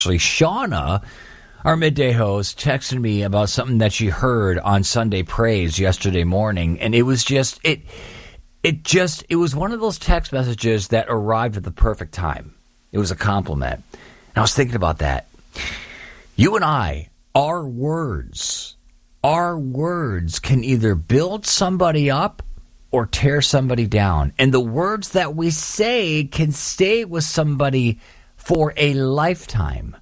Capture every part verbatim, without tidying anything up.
Actually, Shauna, our midday host, texted me about something that she heard on Sunday Praise yesterday morning, and it was just it it just it was one of those text messages that arrived at the perfect time. It was a compliment. And I was thinking about that. You and I, our words, our words can either build somebody up or tear somebody down. And the words that we say can stay with somebody for a lifetime.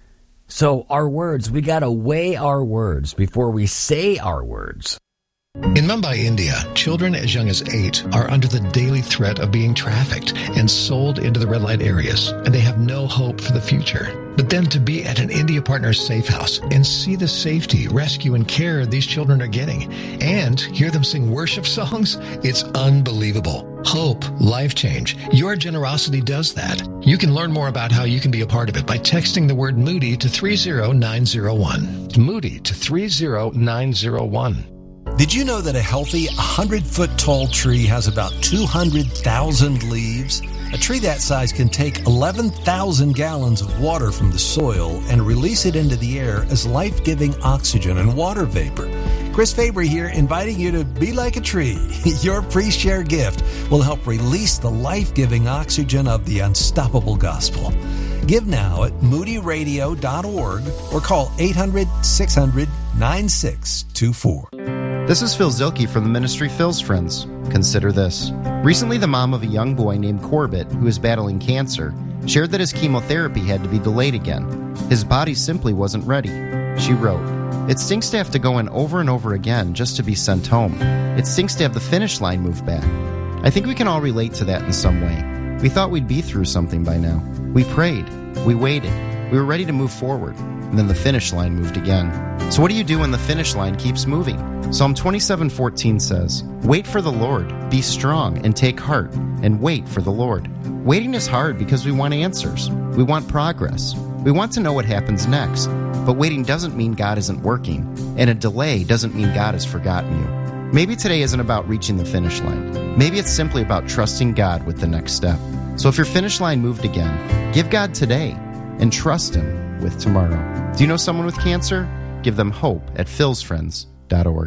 So our words, we got to weigh our words before we say our words. In Mumbai, India, children as young as eight are under the daily threat of being trafficked and sold into the red light areas, and they have no hope for the future. But then to be at an India Partners safe house and see the safety, rescue, and care these children are getting, and hear them sing worship songs, it's unbelievable. Hope, life change. Your generosity does that. You can learn more about how you can be a part of it by texting the word Moody to three zero nine zero one. Moody to three zero nine zero one. Did you know that a healthy one hundred foot tall tree has about two hundred thousand leaves? A tree that size can take eleven thousand gallons of water from the soil and release it into the air as life-giving oxygen and water vapor. Chris Fabre here, inviting you to be like a tree. Your pre-share gift will help release the life-giving oxygen of the unstoppable gospel. Give now at moody radio dot org or call eight hundred six hundred nine six two four. This is Phil Zilke from the ministry Phil's Friends. Consider this. Recently, the mom of a young boy named Corbett, who is battling cancer, shared that his chemotherapy had to be delayed again. His body simply wasn't ready. She wrote, "It stinks to have to go in over and over again just to be sent home. It stinks to have the finish line moved back." I think we can all relate to that in some way. We thought we'd be through something by now. We prayed. We waited. We were ready to move forward. And then the finish line moved again. So what do you do when the finish line keeps moving? Psalm twenty-seven fourteen says, "Wait for the Lord, be strong, and take heart, and wait for the Lord." Waiting is hard because we want answers. We want progress. We want to know what happens next. But waiting doesn't mean God isn't working, and a delay doesn't mean God has forgotten you. Maybe today isn't about reaching the finish line. Maybe it's simply about trusting God with the next step. So if your finish line moved again, give God today and trust Him with tomorrow. Do you know someone with cancer? Give them hope at phils friends dot org.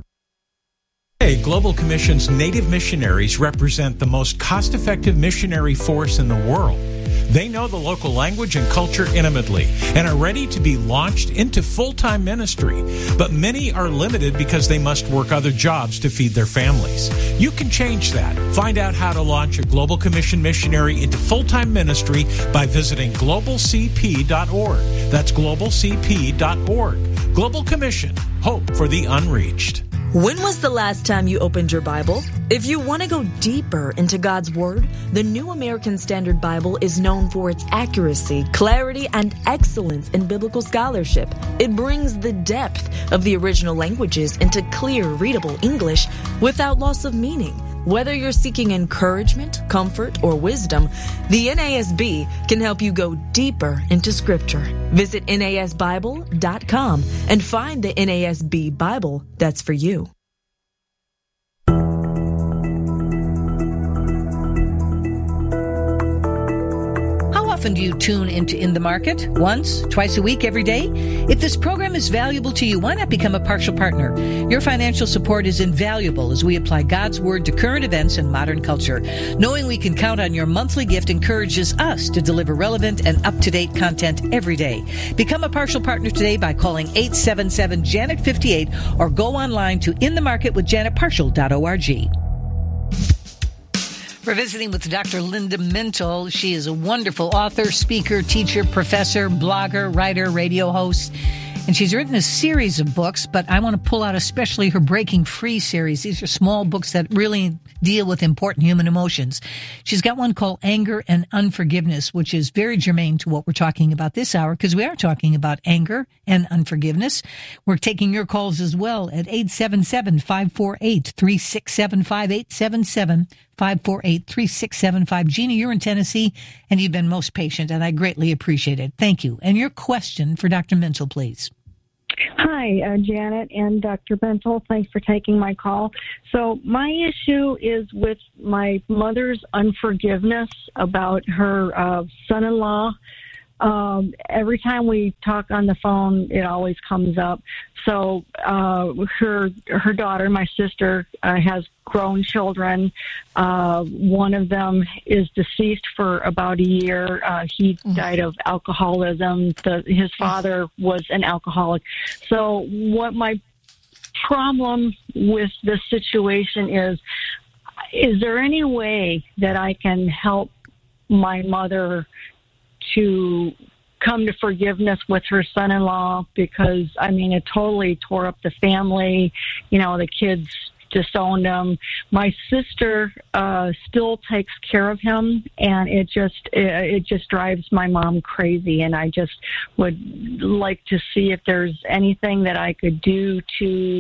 Hey, Global Commission's Native missionaries represent the most cost-effective missionary force in the world. They know the local language and culture intimately and are ready to be launched into full-time ministry. But many are limited because they must work other jobs to feed their families. You can change that. Find out how to launch a Global Commission missionary into full-time ministry by visiting global c p dot org. That's global c p dot org. Global Commission, hope for the unreached. When was the last time you opened your Bible? If you want to go deeper into God's Word, the New American Standard Bible is known for its accuracy, clarity, and excellence in biblical scholarship. It brings the depth of the original languages into clear, readable English without loss of meaning. Whether you're seeking encouragement, comfort, or wisdom, the N A S B can help you go deeper into Scripture. Visit N A S Bible dot com and find the N A S B Bible that's for you. Often do you tune into In the Market? Once, twice a week, every day? If this program is valuable to you, why not become a partial partner? Your financial support is invaluable as we apply God's Word to current events and modern culture. Knowing we can count on your monthly gift encourages us to deliver relevant and up-to-date content every day. Become a partial partner today by calling eight seven seven, Janet fifty-eight or go online to in the market with janet partial dot org. We're visiting with Doctor Linda Mintle. She is a wonderful author, speaker, teacher, professor, blogger, writer, radio host. And she's written a series of books, but I want to pull out especially her Breaking Free series. These are small books that really deal with important human emotions. She's got one called Anger and Unforgiveness, which is very germane to what we're talking about this hour, because we are talking about anger and unforgiveness. We're taking your calls as well at eight seven seven, five four eight, three six seven five, eight seven seven, five four eight, three six seven five. Gina, you're in Tennessee, and you've been most patient, and I greatly appreciate it. Thank you. And your question for Doctor Mintle, please. Hi, uh, Janet and Doctor Mintle. Thanks for taking my call. So my issue is with my mother's unforgiveness about her uh, son-in-law Um, every time we talk on the phone, it always comes up. So uh, her her daughter, my sister, uh, has grown children. Uh, one of them is deceased for about a year. Uh, he died of alcoholism. The, his father was an alcoholic. So what my problem with this situation is, is there any way that I can help my mother to come to forgiveness with her son-in-law? Because, I mean, it totally tore up the family. You know, the kids disowned him. My sister uh, still takes care of him, and it just it, it just drives my mom crazy. And I just would like to see if there's anything that I could do to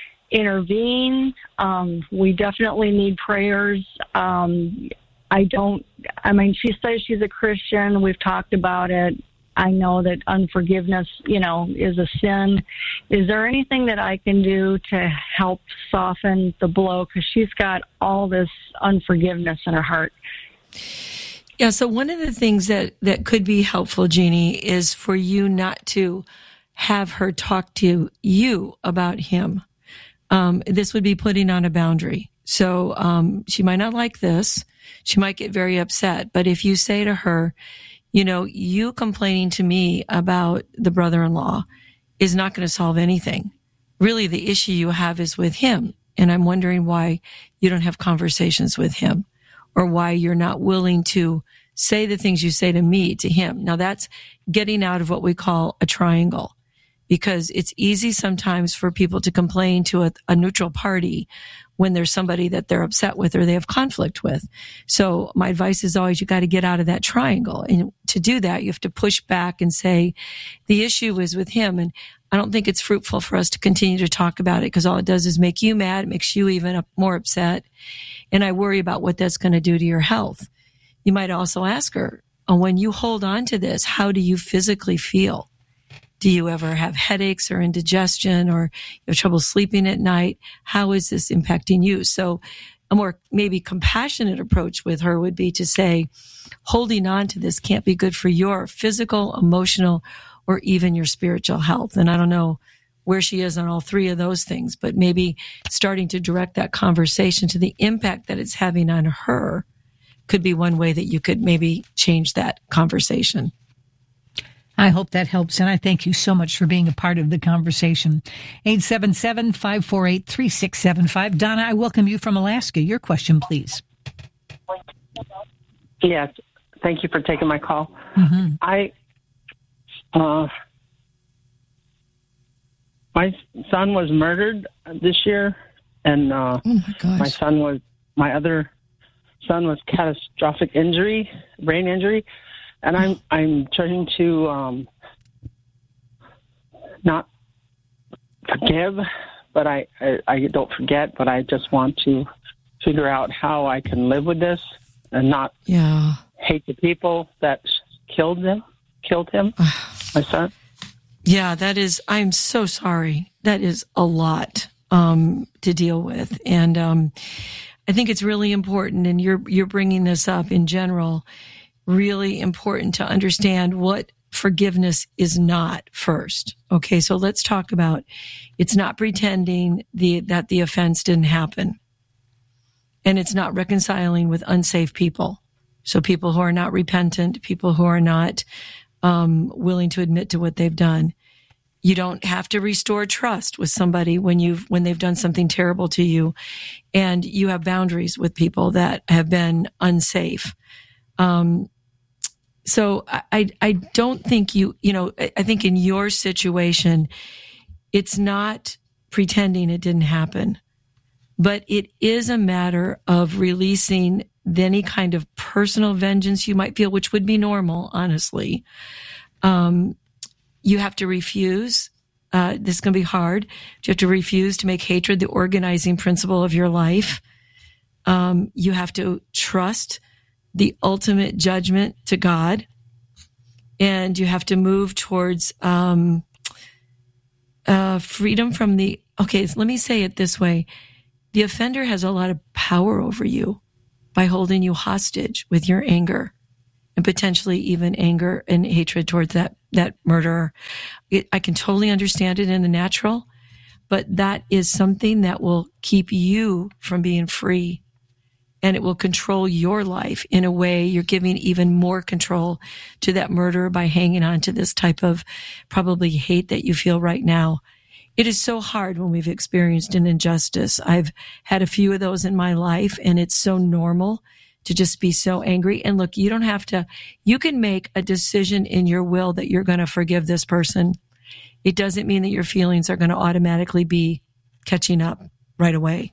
intervene. Um, we definitely need prayers. Um, I don't, I mean, she says she's a Christian. We've talked about it. I know that unforgiveness, you know, is a sin. Is there anything that I can do to help soften the blow? Because she's got all this unforgiveness in her heart. Yeah, so one of the things that, that could be helpful, Jeannie, is for you not to have her talk to you about him. Um, this would be putting on a boundary. So um, she might not like this. She might get very upset. But if you say to her, you know, you complaining to me about the brother-in-law is not going to solve anything. Really, the issue you have is with him. And I'm wondering why you don't have conversations with him, or why you're not willing to say the things you say to me to him. Now, that's getting out of what we call a triangle, because it's easy sometimes for people to complain to a, a neutral party when there's somebody that they're upset with or they have conflict with. So my advice is always, you got to get out of that triangle. And to do that, you have to push back and say, the issue is with him. And I don't think it's fruitful for us to continue to talk about it, because all it does is make you mad. It makes you even more upset. And I worry about what that's going to do to your health. You might also ask her, when you hold on to this, how do you physically feel? Do you ever have headaches or indigestion, or you have trouble sleeping at night? How is this impacting you? So a more maybe compassionate approach with her would be to say, holding on to this can't be good for your physical, emotional, or even your spiritual health. And I don't know where she is on all three of those things, but maybe starting to direct that conversation to the impact that it's having on her could be one way that you could maybe change that conversation. I hope that helps, and I thank you so much for being a part of the conversation. eight seven seven, five four eight, three six seven five. Donna, I welcome you from Alaska. Your question, please. Yes, thank you for taking my call. Mm-hmm. I, uh, my son was murdered this year, and uh, oh my gosh. my son was, my other son was catastrophic injury, brain injury. And I'm I'm trying to um, not forgive, but I, I, I don't forget, but I just want to figure out how I can live with this and not yeah. hate the people that killed them, killed him, my son. Yeah, that is, I'm so sorry. That is a lot um, to deal with. And um, I think it's really important, and you're you're bringing this up in general, really important to understand what forgiveness is not first. Okay, so let's talk about, it's not pretending the that the offense didn't happen. And it's not reconciling with unsafe people. So people who are not repentant, people who are not um, willing to admit to what they've done. You don't have to restore trust with somebody when you've when they've done something terrible to you, and you have boundaries with people that have been unsafe. Um, So I, I don't think you, you know, I think in your situation, it's not pretending it didn't happen, but it is a matter of releasing any kind of personal vengeance you might feel, which would be normal, honestly. Um, you have to refuse. Uh, this is going to be hard. You have to refuse to make hatred the organizing principle of your life. Um, you have to trust the ultimate judgment to God, and you have to move towards um, uh, freedom from the, okay, let me say it this way. The offender has a lot of power over you by holding you hostage with your anger and potentially even anger and hatred towards that, that murderer. It, I can totally understand it in the natural, but that is something that will keep you from being free, and it will control your life in a way. You're giving even more control to that murderer by hanging on to this type of probably hate that you feel right now. It is so hard when we've experienced an injustice. I've had a few of those in my life, and it's so normal to just be so angry. And look, you don't have to, you can make a decision in your will that you're going to forgive this person. It doesn't mean that your feelings are going to automatically be catching up right away.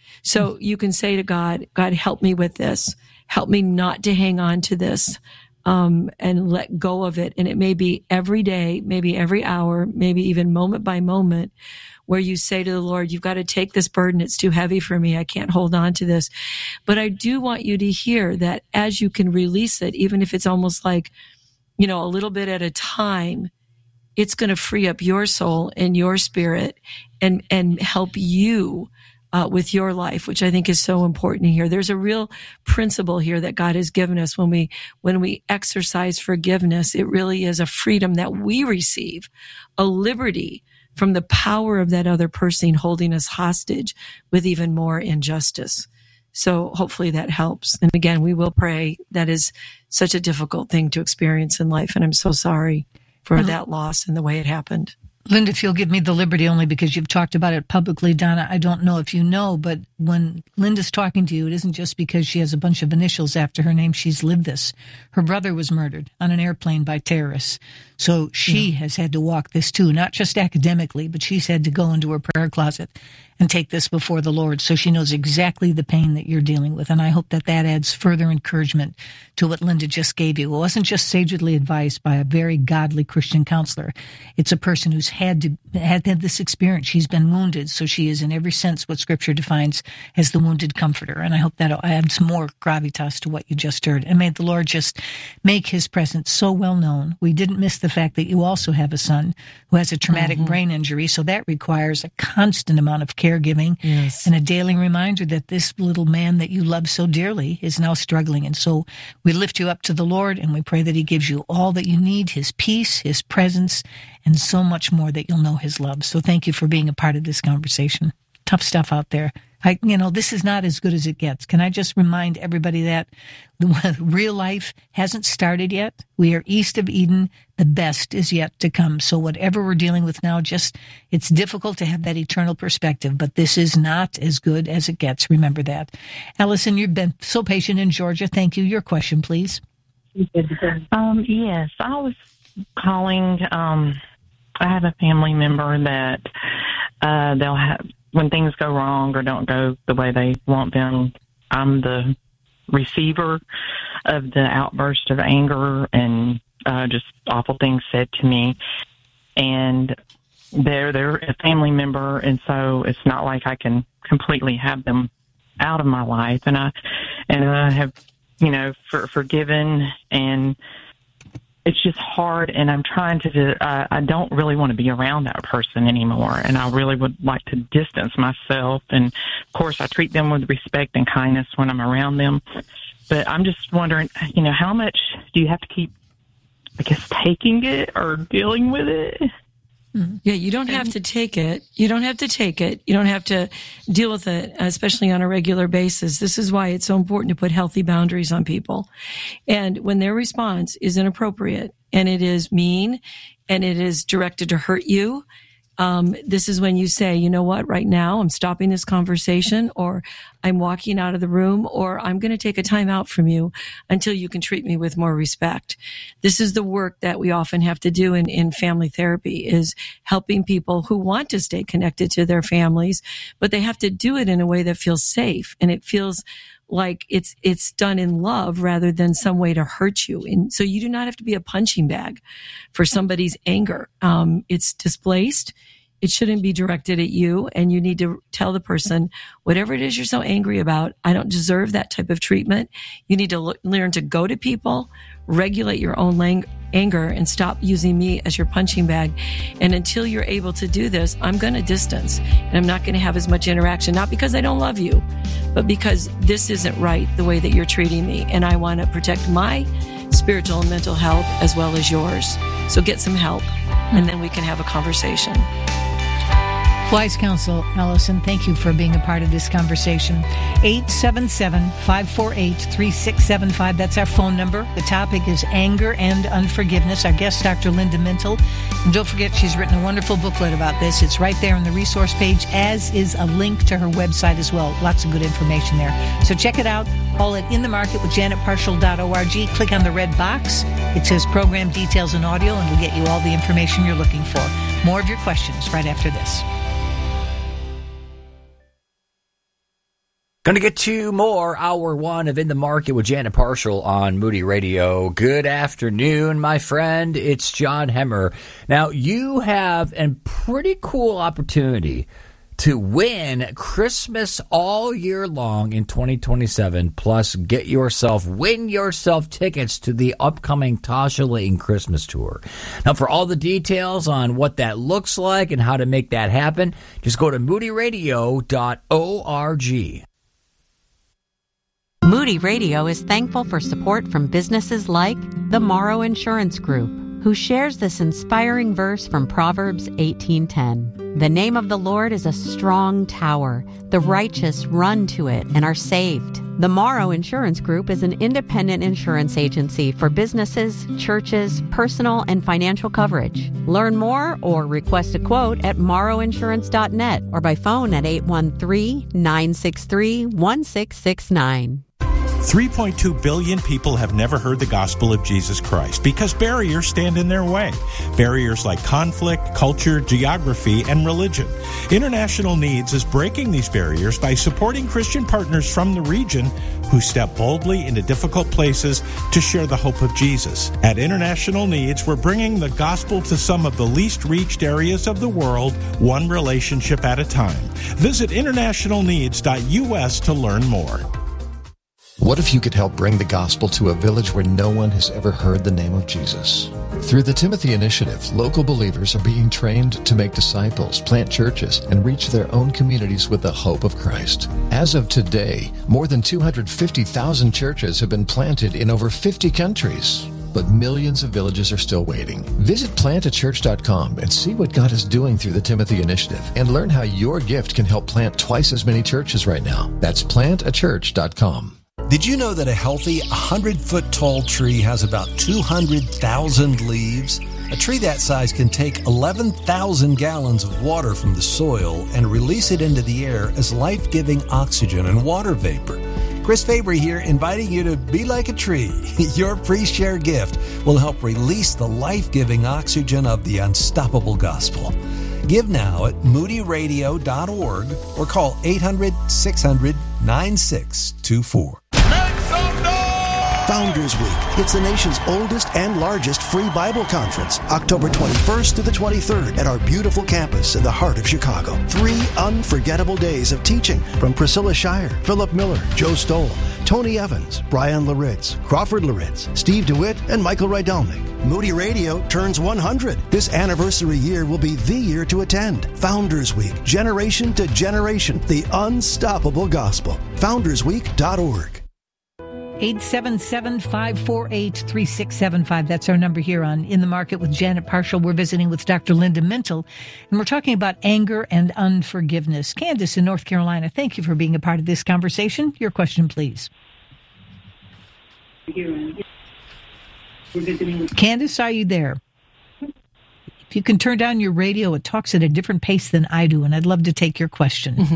So you can say to God, God, help me with this. Help me not to hang on to this, um, and let go of it. And it may be every day, maybe every hour, maybe even moment by moment, where you say to the Lord, you've got to take this burden. It's too heavy for me. I can't hold on to this. But I do want you to hear that as you can release it, even if it's almost like, you know, a little bit at a time, it's going to free up your soul and your spirit and, and help you Uh, with your life, which I think is so important here. There's a real principle here that God has given us when we, when we exercise forgiveness. It really is a freedom that we receive, a liberty from the power of that other person holding us hostage with even more injustice. So hopefully that helps. And again, we will pray. That is such a difficult thing to experience in life. And I'm so sorry for mm-hmm. that loss and the way it happened. Linda, if you'll give me the liberty only because you've talked about it publicly, Donna, I don't know if you know, but when Linda's talking to you, it isn't just because she has a bunch of initials after her name. She's lived this. Her brother was murdered on an airplane by terrorists. So she yeah. has had to walk this too, not just academically, but she's had to go into her prayer closet and take this before the Lord. So she knows exactly the pain that you're dealing with. And I hope that that adds further encouragement to what Linda just gave you. It wasn't just sagely advised by a very godly Christian counselor. It's a person who's had to had had this experience. She's been wounded, so she is in every sense what Scripture defines as the wounded comforter. And I hope that adds more gravitas to what you just heard. And may the Lord just make his presence so well known. We didn't miss the fact that you also have a son who has a traumatic mm-hmm. brain injury, so that requires a constant amount of caregiving yes. and a daily reminder that this little man that you love so dearly is now struggling. And so we lift you up to the Lord, and we pray that he gives you all that you need, his peace, his presence, and so much more that you'll know his love. So thank you for being a part of this conversation. Tough stuff out there. I, you know, this is not as good as it gets. Can I just remind everybody that the real life hasn't started yet? We are east of Eden. The best is yet to come. So whatever we're dealing with now, just, it's difficult to have that eternal perspective, but this is not as good as it gets. Remember that. Allison, you've been so patient in Georgia. Thank you. Your question, please. Um, yes, I was calling, um, I have a family member that, uh, they'll have, when things go wrong or don't go the way they want them, I'm the receiver of the outburst of anger and uh, just awful things said to me. And they're they're a family member, and so it's not like I can completely have them out of my life. And I and I have, you know, for, forgiven, and it's just hard, and I'm trying to, uh, I don't really want to be around that person anymore, and I really would like to distance myself. And, of course, I treat them with respect and kindness when I'm around them. But I'm just wondering, you know, how much do you have to keep, I guess, taking it or dealing with it? Yeah, you don't have to take it. You don't have to take it. You don't have to deal with it, especially on a regular basis. This is why it's so important to put healthy boundaries on people. And when their response is inappropriate and it is mean and it is directed to hurt you, um, this is when you say, you know what, right now I'm stopping this conversation, or I'm walking out of the room, or I'm going to take a time out from you until you can treat me with more respect. This is the work that we often have to do in, in family therapy, is helping people who want to stay connected to their families, but they have to do it in a way that feels safe, and it feels like it's it's done in love rather than some way to hurt you. And so you do not have to be a punching bag for somebody's anger. Um, it's displaced. It shouldn't be directed at you, and you need to tell the person, whatever it is you're so angry about, I don't deserve that type of treatment. You need to lo- learn to go to people, regulate your own lang- anger, and stop using me as your punching bag. And until you're able to do this, I'm going to distance, and I'm not going to have as much interaction, not because I don't love you, but because this isn't right the way that you're treating me. And I want to protect my spiritual and mental health as well as yours. So get some help, and then we can have a conversation. Wise counsel, Allison. Thank you for being a part of this conversation. eight seven seven, five four eight, three six seven five. That's our phone number. The topic is anger and unforgiveness. Our guest, Doctor Linda Mintle. And don't forget, she's written a wonderful booklet about this. It's right there on the resource page, as is a link to her website as well. Lots of good information there. So check it out. All at in the market with janet parshall dot org. Click on the red box. It says program details and audio, and it'll get you all the information you're looking for. More of your questions right after this. Going to get to more hour one of In the Market with Janet Parshall on Moody Radio. Good afternoon, my friend. It's John Hemmer. Now, you have a pretty cool opportunity to win Christmas all year long in twenty twenty-seven, plus get yourself, win yourself tickets to the upcoming Tasha Layton Christmas Tour. Now, for all the details on what that looks like and how to make that happen, just go to moody radio dot org. Moody Radio is thankful for support from businesses like the Morrow Insurance Group, who shares this inspiring verse from Proverbs eighteen ten. The name of the Lord is a strong tower. The righteous run to it and are saved. The Morrow Insurance Group is an independent insurance agency for businesses, churches, personal, and financial coverage. Learn more or request a quote at morrow insurance dot net or by phone at eight one three, nine six three, one six six nine. three point two billion people have never heard the gospel of Jesus Christ because barriers stand in their way. Barriers like conflict, culture, geography, and religion. International Needs is breaking these barriers by supporting Christian partners from the region who step boldly into difficult places to share the hope of Jesus. At International Needs, we're bringing the gospel to some of the least reached areas of the world, one relationship at a time. Visit international needs dot u s to learn more. What if you could help bring the gospel to a village where no one has ever heard the name of Jesus? Through the Timothy Initiative, local believers are being trained to make disciples, plant churches, and reach their own communities with the hope of Christ. As of today, more than two hundred fifty thousand churches have been planted in over fifty countries. But millions of villages are still waiting. Visit plant a church dot com and see what God is doing through the Timothy Initiative and learn how your gift can help plant twice as many churches right now. That's plant a church dot com. Did you know that a healthy one hundred foot tall tree has about two hundred thousand leaves? A tree that size can take eleven thousand gallons of water from the soil and release it into the air as life-giving oxygen and water vapor. Chris Fabry here, inviting you to be like a tree. Your pre-share gift will help release the life-giving oxygen of the unstoppable gospel. Give now at moody radio dot org or call eight hundred, six hundred, nine six two four. Founders Week. It's the nation's oldest and largest free Bible conference, October twenty-first to the twenty-third at our beautiful campus in the heart of Chicago. Three unforgettable days of teaching from Priscilla Shire, Philip Miller, Joe Stoll, Tony Evans, Brian Laritz, Crawford Laritz, Steve DeWitt, and Michael Rydelnik. Moody Radio turns one hundred. This anniversary year will be the year to attend. Founders Week, generation to generation, the unstoppable gospel. founders week dot org. eight seven seven, five four eight, three six seven five. That's our number here on In the Market with Janet Parshall. We're visiting with Doctor Linda Mintle, and we're talking about anger and unforgiveness. Candace in North Carolina, thank you for being a part of this conversation. Your question, please. Candace, are you there? If you can turn down your radio, it talks at a different pace than I do, and I'd love to take your question. Mm-hmm.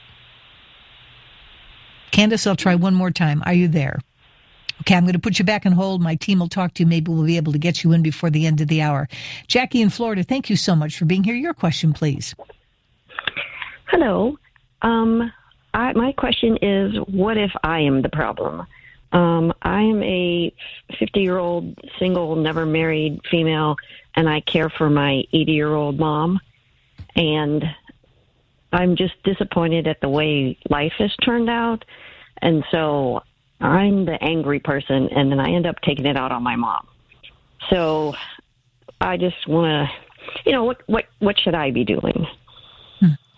Candace, I'll try one more time. Are you there? Okay, I'm going to put you back on hold. My team will talk to you. Maybe we'll be able to get you in before the end of the hour. Jackie in Florida, thank you so much for being here. Your question, please. Hello. Um, I, my question is, what if I am the problem? Um, I am a fifty-year-old single, never married female, and I care for my eighty-year-old mom. And I'm just disappointed at the way life has turned out. And so I'm the angry person, and then I end up taking it out on my mom. So I just want to, you know, what, what, what should I be doing? Hmm.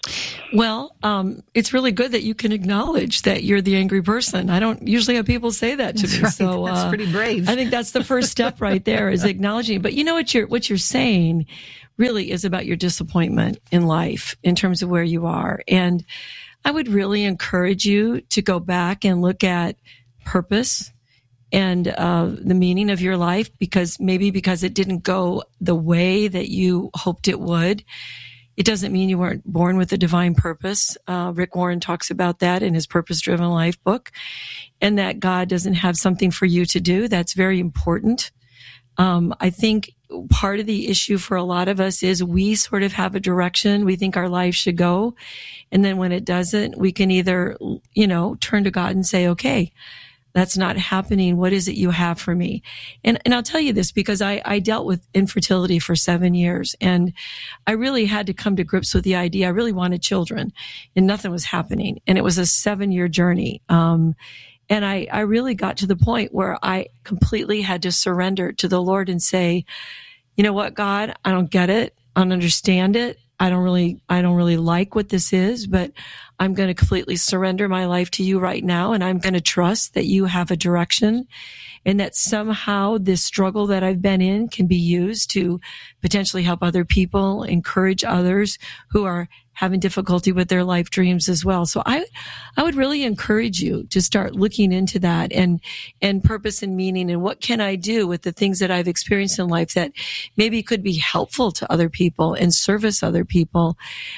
Well, um, it's really good that you can acknowledge that you're the angry person. I don't usually have people say that to That's me. right. So That's uh, pretty brave. I think that's the first step right there is acknowledging. But you know what you're what you're saying really is about your disappointment in life in terms of where you are. And I would really encourage you to go back and look at purpose and uh, the meaning of your life, because maybe because it didn't go the way that you hoped it would. It doesn't mean you weren't born with a divine purpose. Uh, Rick Warren talks about that in his Purpose Driven Life book, and that God doesn't have something for you to do. That's very important. Um, I think part of the issue for a lot of us is we sort of have a direction we think our life should go. And then when it doesn't, we can either, you know, turn to God and say, okay, that's not happening. What is it you have for me? And and I'll tell you this because I, I dealt with infertility for seven years and I really had to come to grips with the idea. I really wanted children and nothing was happening. And it was a seven year journey. Um, and I, I really got to the point where I completely had to surrender to the Lord and say, you know what, God, I don't get it. I don't understand it. I don't really, I don't really like what this is, but I'm going to completely surrender my life to you right now. And I'm going to trust that you have a direction and that somehow this struggle that I've been in can be used to potentially help other people, encourage others who are having difficulty with their life dreams as well. So I, I would really encourage you to start looking into that and, and purpose and meaning and what can I do with the things that I've experienced in life that maybe could be helpful to other people and service other people.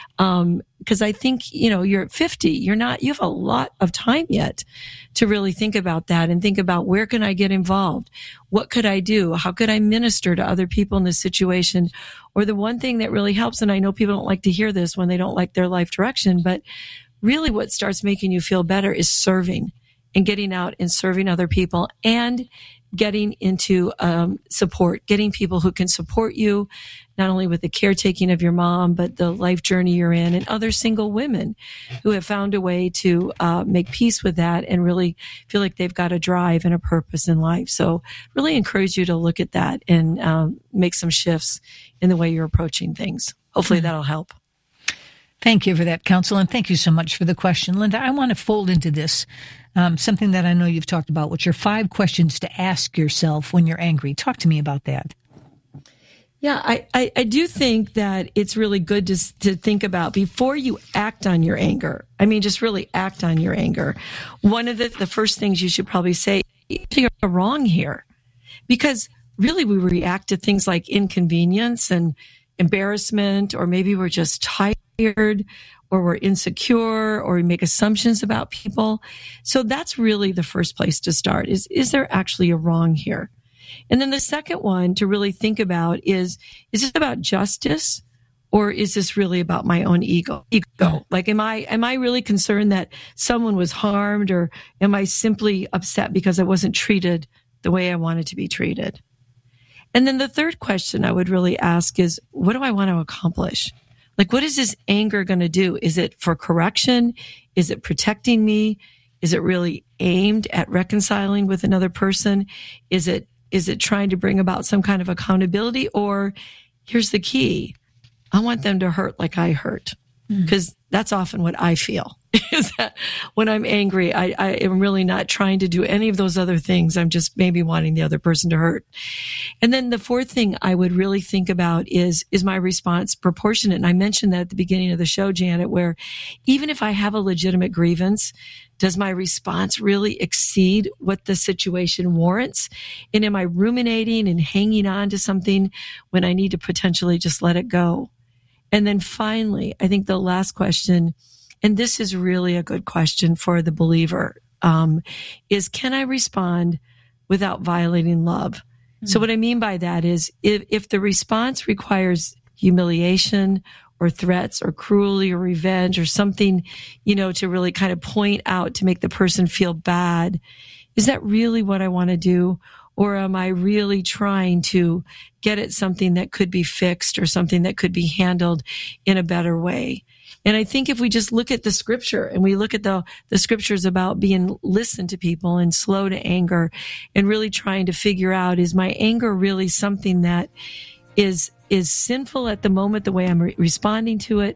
Um, because I think, you know, you're at fifty, you're not, you have a lot of time yet to really think about that and think about where can I get involved? What could I do? How could I minister to other people in this situation? Or the one thing that really helps, and I know people don't like to hear this when they don't like their life direction, but really what starts making you feel better is serving and getting out and serving other people and getting into um, support, getting people who can support you, not only with the caretaking of your mom, but the life journey you're in, and other single women who have found a way to uh, make peace with that and really feel like they've got a drive and a purpose in life. So really encourage you to look at that and um, make some shifts in the way you're approaching things. Hopefully mm-hmm. that'll help. Thank you for that, counsel, and thank you so much for the question. Linda, I want to fold into this um, something that I know you've talked about, which are five questions to ask yourself when you're angry. Talk to me about that. Yeah, I, I, I do think that it's really good to to think about before you act on your anger. I mean, just really act on your anger. One of the, the first things you should probably say, you're wrong here. Because really we react to things like inconvenience and embarrassment, or maybe we're just tired, or we're insecure, or we make assumptions about people. So that's really the first place to start is, is there actually a wrong here? And then the second one to really think about is, is this about justice, or is this really about my own ego? Ego. Like, am I, am I really concerned that someone was harmed, or am I simply upset because I wasn't treated the way I wanted to be treated? And then the third question I would really ask is, what do I want to accomplish? Like, what is this anger going to do? Is it for correction? Is it protecting me? Is it really aimed at reconciling with another person? Is it, is it trying to bring about some kind of accountability? Or here's the key. I want them to hurt like I hurt, because mm. that's often what I feel. Is that when I'm angry, I, I am really not trying to do any of those other things. I'm just maybe wanting the other person to hurt. And then the fourth thing I would really think about is, is my response proportionate? And I mentioned that at the beginning of the show, Janet, where even if I have a legitimate grievance, does my response really exceed what the situation warrants? And am I ruminating and hanging on to something when I need to potentially just let it go? And then finally, I think the last question, and this is really a good question for the believer, um, is can I respond without violating love? Mm-hmm. So what I mean by that is if, if the response requires humiliation or threats or cruelty or revenge or something, you know, to really kind of point out to make the person feel bad, is that really what I want to do? Or am I really trying to get at something that could be fixed or something that could be handled in a better way? And I think if we just look at the scripture and we look at the, the scriptures about being listened to people and slow to anger and really trying to figure out, is my anger really something that is, is sinful at the moment, the way I'm re- responding to it?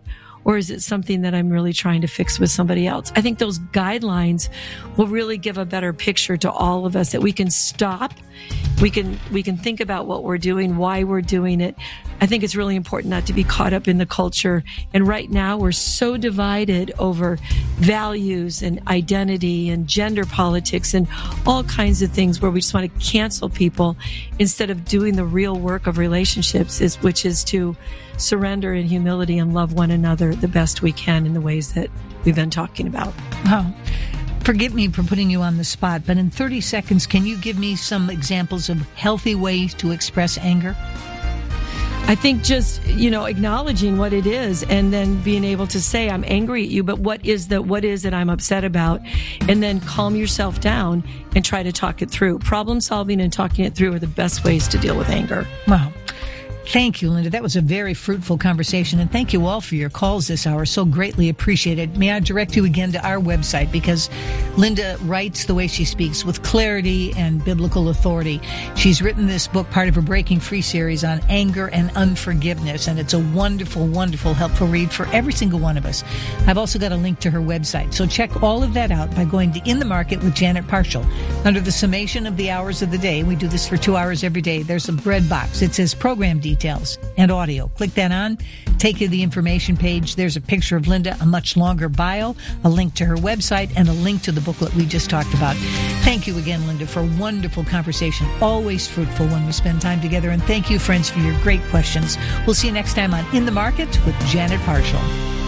or is it something that I'm really trying to fix with somebody else? I think those guidelines will really give a better picture to all of us, that we can stop, we can we can think about what we're doing, why we're doing it. I think it's really important not to be caught up in the culture. And right now we're so divided over values and identity and gender politics and all kinds of things where we just want to cancel people instead of doing the real work of relationships, is which is to surrender in humility and love one another the best we can in the ways that we've been talking about. Wow. Forgive me for putting you on the spot, but in thirty seconds, can you give me some examples of healthy ways to express anger? I think just, you know, acknowledging what it is and then being able to say, I'm angry at you, but what is the, what is it I'm upset about? And then calm yourself down and try to talk it through. Problem solving and talking it through are the best ways to deal with anger. Wow. Thank you, Linda. That was a very fruitful conversation, and thank you all for your calls this hour. So greatly appreciated. May I direct you again to our website, because Linda writes the way she speaks with clarity and biblical authority. She's written this book, part of her Breaking Free series, on anger and unforgiveness, and it's a wonderful, wonderful, helpful read for every single one of us. I've also got a link to her website, so check all of that out by going to In the Market with Janet Parshall. Under the summation of the hours of the day, we do this for two hours every day, there's a bread box. It says program details. Details and audio. Click that on, take you to the information page. There's a picture of Linda, a much longer bio, a link to her website, and a link to the booklet we just talked about. Thank you again, Linda, for a wonderful conversation. Always fruitful when we spend time together. And thank you, friends, for your great questions. We'll see you next time on In the Market with Janet Parshall.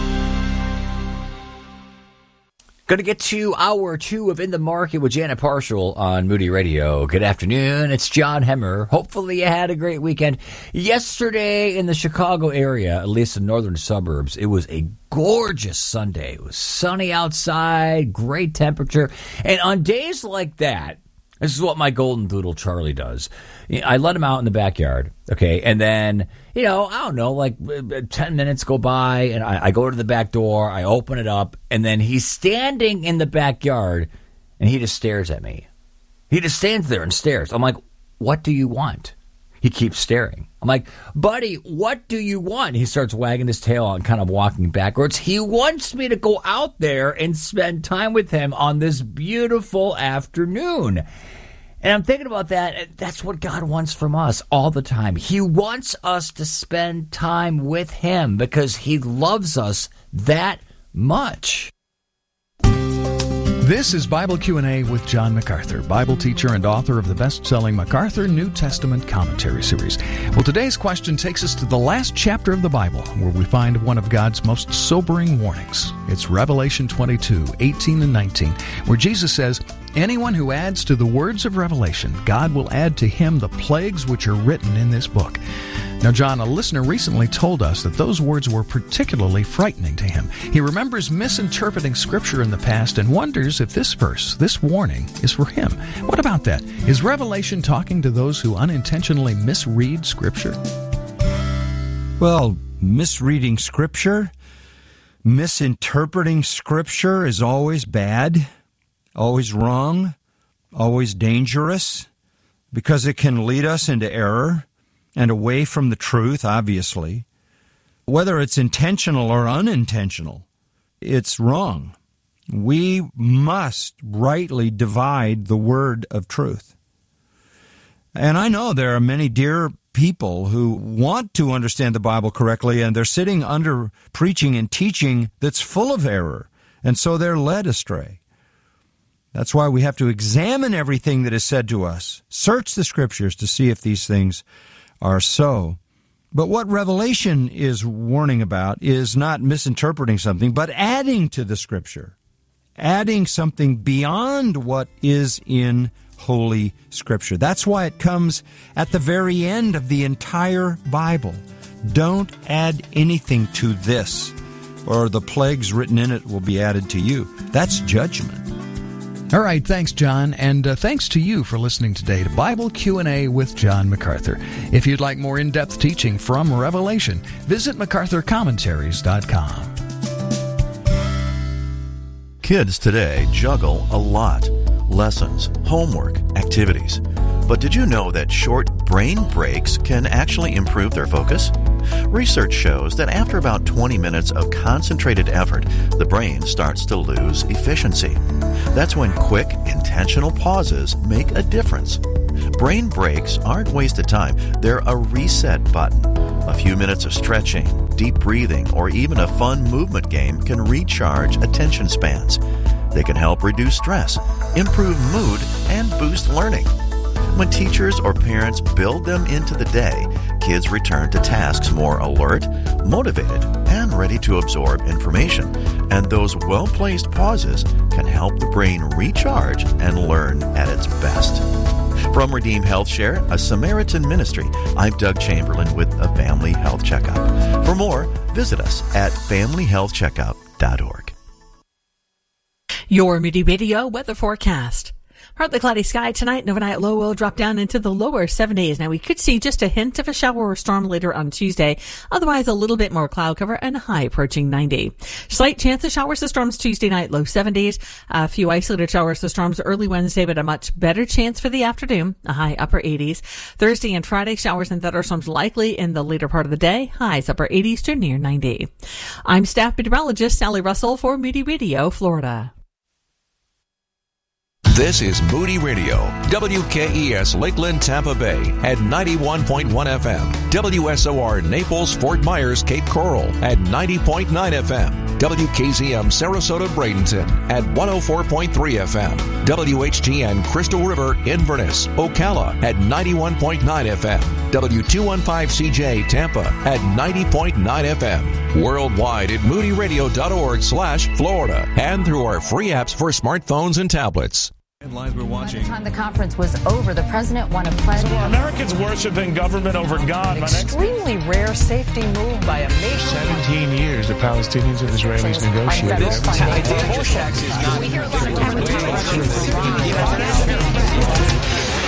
Going to get to hour two of In the Market with Janet Parshall on Moody Radio. Good afternoon. It's John Hemmer. Hopefully you had a great weekend. Yesterday in the Chicago area, at least the northern suburbs, it was a gorgeous Sunday. It was sunny outside, great temperature. And on days like that, this is what my golden doodle Charlie does. I let him out in the backyard, okay, and then, you know, I don't know, like ten minutes go by, and I, I go to the back door, I open it up, and then he's standing in the backyard, and he just stares at me. He just stands there and stares. I'm like, what do you want? He keeps staring. I'm like, buddy, what do you want? He starts wagging his tail and kind of walking backwards. He wants me to go out there and spend time with him on this beautiful afternoon. And I'm thinking about that. That's what God wants from us all the time. He wants us to spend time with him because he loves us that much. This is Bible Q and A with John MacArthur, Bible teacher and author of the best-selling MacArthur New Testament Commentary Series. Well, today's question takes us to the last chapter of the Bible, where we find one of God's most sobering warnings. It's Revelation twenty-two, eighteen and nineteen, where Jesus says, anyone who adds to the words of Revelation, God will add to him the plagues which are written in this book. Now, John, a listener recently told us that those words were particularly frightening to him. He remembers misinterpreting Scripture in the past and wonders if this verse, this warning, is for him. What about that? Is Revelation talking to those who unintentionally misread Scripture? Well, misreading Scripture, misinterpreting Scripture is always bad, always wrong, always dangerous, because it can lead us into error and away from the truth, obviously. Whether it's intentional or unintentional, it's wrong. We must rightly divide the word of truth. And I know there are many dear people who want to understand the Bible correctly, and they're sitting under preaching and teaching that's full of error, and so they're led astray. That's why we have to examine everything that is said to us, search the Scriptures to see if these things are so. But what Revelation is warning about is not misinterpreting something, but adding to the Scripture, adding something beyond what is in Holy Scripture. That's why it comes at the very end of the entire Bible. Don't add anything to this, or the plagues written in it will be added to you. That's judgment. All right, thanks, John, and uh, thanks to you for listening today to Bible Q and A with John MacArthur. If you'd like more in-depth teaching from Revelation, visit macarthur commentaries dot com. Kids today juggle a lot. Lessons, homework, activities. But did you know that short brain breaks can actually improve their focus? Research shows that after about twenty minutes of concentrated effort, the brain starts to lose efficiency. That's when quick, intentional pauses make a difference. Brain breaks aren't wasted time. They're a reset button. A few minutes of stretching, deep breathing, or even a fun movement game can recharge attention spans. They can help reduce stress, improve mood, and boost learning. When teachers or parents build them into the day, kids return to tasks more alert, motivated, and ready to absorb information. And those well-placed pauses can help the brain recharge and learn at its best. From Redeem Health Share, a Samaritan ministry, I'm Doug Chamberlain with a Family Health Checkup. For more, visit us at family health checkup dot org. Your Moody Radio weather forecast. Partly cloudy sky tonight, and overnight low will drop down into the lower seventies. Now, we could see just a hint of a shower or storm later on Tuesday. Otherwise, a little bit more cloud cover and a high approaching ninety. Slight chance of showers or storms Tuesday night, low seventies. A few isolated showers or storms early Wednesday, but a much better chance for the afternoon, a high upper eighties. Thursday and Friday, showers and thunderstorms likely in the later part of the day, highs upper eighties to near ninety. I'm staff meteorologist Sally Russell for Moody Radio, Florida. This is Moody Radio, W K E S Lakeland, Tampa Bay at ninety-one point one F M, W S O R Naples, Fort Myers, Cape Coral at ninety point nine F M, W K Z M Sarasota, Bradenton at one oh four point three F M, W H G N Crystal River, Inverness, Ocala at ninety-one point nine F M, W two fifteen C J Tampa at ninety point nine F M, worldwide at moody radio dot org slash Florida, and through our free apps for smartphones and tablets. Headlines we're watching. By the time the conference was over, the president won a pledge. So are Americans worshiping government over God? An extremely rare safety move by a nation. Seventeen years the Palestinians and Israelis negotiated. We hear a lot of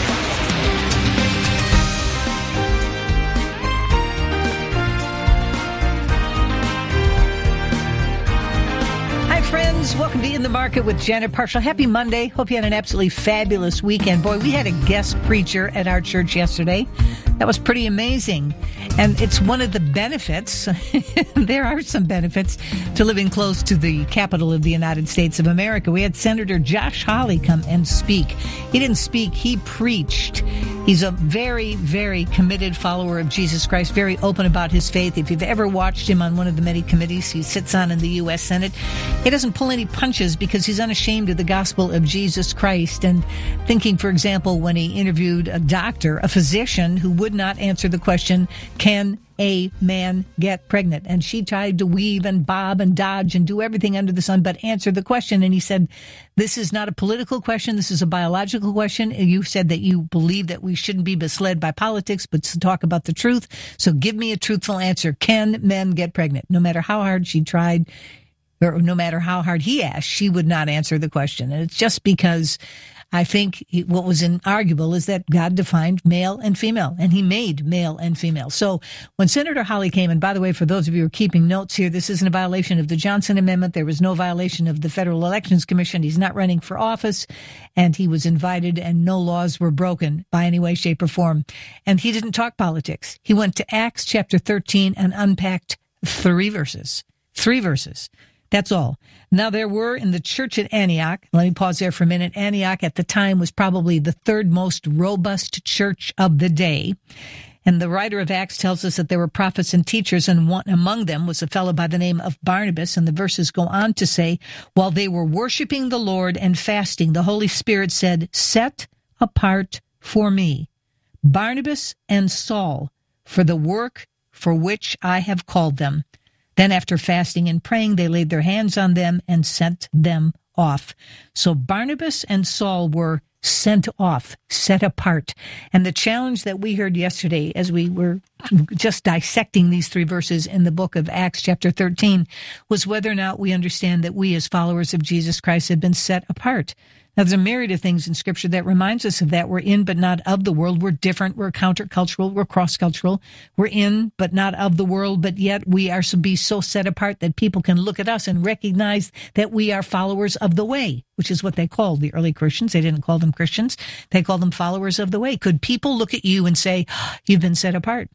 friends, welcome to In the Market with Janet Parshall. Happy Monday. Hope you had an absolutely fabulous weekend. Boy, we had a guest preacher at our church yesterday. That was pretty amazing. And it's one of the benefits, there are some benefits, to living close to the capital of the United States of America. We had Senator Josh Hawley come and speak. He didn't speak, he preached. He's a very, very committed follower of Jesus Christ, very open about his faith. If you've ever watched him on one of the many committees he sits on in the U S Senate, he doesn't pull any punches because he's unashamed of the gospel of Jesus Christ. And thinking, for example, when he interviewed a doctor, a physician who would not answer the question, can a man get pregnant? And she tried to weave and bob and dodge and do everything under the sun but answer the question. And he said, this is not a political question. This is a biological question. And you said that you believe that we shouldn't be misled by politics, but to talk about the truth. So give me a truthful answer. Can men get pregnant? No matter how hard she tried, or no matter how hard he asked, she would not answer the question. And it's just because I think what was inarguable is that God defined male and female, and he made male and female. So when Senator Hawley came, and by the way, for those of you who are keeping notes here, this isn't a violation of the Johnson Amendment. There was no violation of the Federal Elections Commission. He's not running for office, and he was invited, and no laws were broken by any way, shape, or form. And he didn't talk politics. He went to Acts chapter thirteen and unpacked three verses. Three verses. That's all. Now, there were in the church at Antioch, let me pause there for a minute. Antioch at the time was probably the third most robust church of the day. And the writer of Acts tells us that there were prophets and teachers, and one among them was a fellow by the name of Barnabas. And the verses go on to say, while they were worshiping the Lord and fasting, the Holy Spirit said, set apart for me Barnabas and Saul for the work for which I have called them. Then after fasting and praying, they laid their hands on them and sent them off. So Barnabas and Saul were sent off, set apart. And the challenge that we heard yesterday as we were just dissecting these three verses in the book of Acts chapter thirteen was whether or not we understand that we as followers of Jesus Christ have been set apart. Now, there's a myriad of things in Scripture that reminds us of that. We're in, but not of the world. We're different. We're countercultural. We're cross-cultural. We're in, but not of the world. But yet we are to be so set apart that people can look at us and recognize that we are followers of the way, which is what they called the early Christians. They didn't call them Christians. They called them followers of the way. Could people look at you and say, you've been set apart?